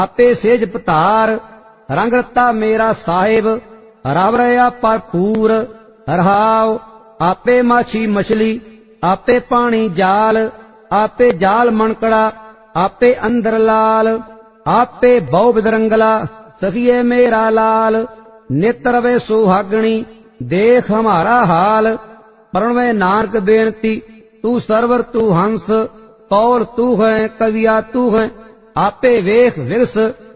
आपे सेज पतार रंग रता मेरा साहिब रव रहा भरपूर रहाव। आपे माछी मछली आपे पानी जाल आपे जाल मणकड़ा आपे अंदर लाल आपे बहु बिदरंगला सखिए मेरा लाल। नेत्र वे सुहागणी देख हमारा हाल प्रणवे नानक बेनती तू सरवर तू हंस कौल तू है कविया तू है। आपे वेख विरस